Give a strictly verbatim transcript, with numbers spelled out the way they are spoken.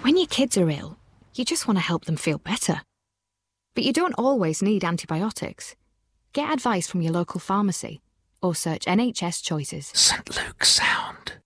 When your kids are ill, you just want to help them feel better. But you don't always need antibiotics. Get advice from your local pharmacy or search N H S Choices. Saint Luke's Sound.